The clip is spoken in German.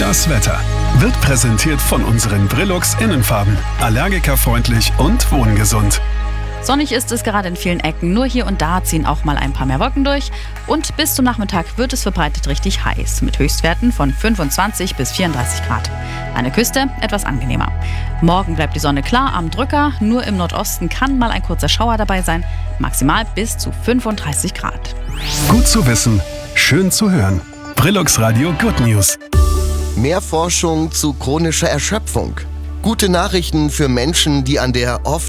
Das Wetter wird präsentiert von unseren Brillux Innenfarben. Allergikerfreundlich und wohngesund. Sonnig ist es gerade in vielen Ecken, nur hier und da ziehen auch mal ein paar mehr Wolken durch. Und bis zum Nachmittag wird es verbreitet richtig heiß, mit Höchstwerten von 25 bis 34 Grad. An der Küste etwas angenehmer. Morgen bleibt die Sonne klar am Drücker, nur im Nordosten kann mal ein kurzer Schauer dabei sein, maximal bis zu 35 Grad. Gut zu wissen, schön zu hören. Brillux Radio Good News. Mehr Forschung zu chronischer Erschöpfung. Gute Nachrichten für Menschen, die an der oft